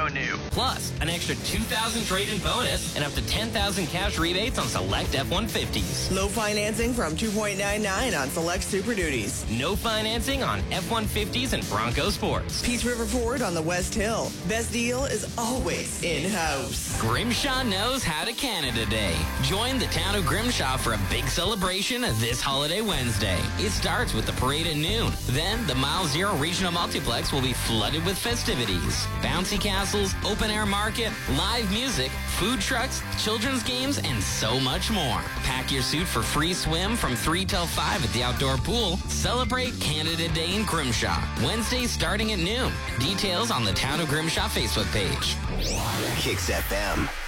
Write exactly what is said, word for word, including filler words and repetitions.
go new. Plus, an extra two thousand trade-in bonus and up to ten thousand cash rebates on select F one fifties. Low financing from two point nine nine on select Super Duties. No financing on F one fifties and Bronco Sports. Peace River Ford on the West Hill. Best deal is always in-house. Grimshaw knows how to Canada Day. Join the town of Grimshaw for a big celebration this holiday Wednesday. It starts with the parade at noon. Then the Mile Zero Regional Multiplex will be flooded with festivities. Bouncy castles, open-air market, live music, food trucks, children's games, and so much more. Pack your suit for free swim from three till five at the outdoor pool. Celebrate Canada Day in Grimshaw. Wednesday starting at noon. Details on the Town of Grimshaw Facebook page. Kicks F M.